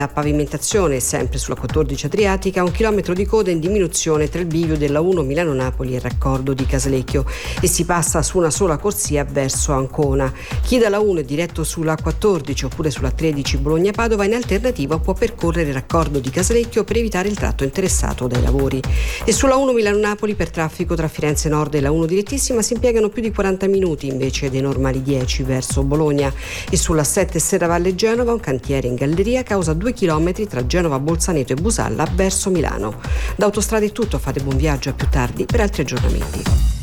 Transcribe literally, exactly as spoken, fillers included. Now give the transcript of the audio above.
La pavimentazione, sempre sulla quattordici Adriatica, un chilometro di coda in diminuzione tra il bivio della uno Milano-Napoli e il raccordo di Casalecchio e si passa su una sola corsia verso Ancona. Chi dalla uno è diretto sulla quattordici oppure sulla tredici Bologna-Padova in alternativa può percorrere il raccordo di Casalecchio per evitare il tratto interessato dai lavori. E sulla uno Milano-Napoli per traffico tra Firenze Nord e la uno direttissima si impiegano più di quaranta minuti invece dei normali dieci verso Bologna. E sulla sette Serravalle-Genova un cantiere in galleria causa due chilometri tra Genova, Bolzaneto e Busalla verso Milano. Da Autostrade è tutto, fate buon viaggio, a più tardi per altri aggiornamenti.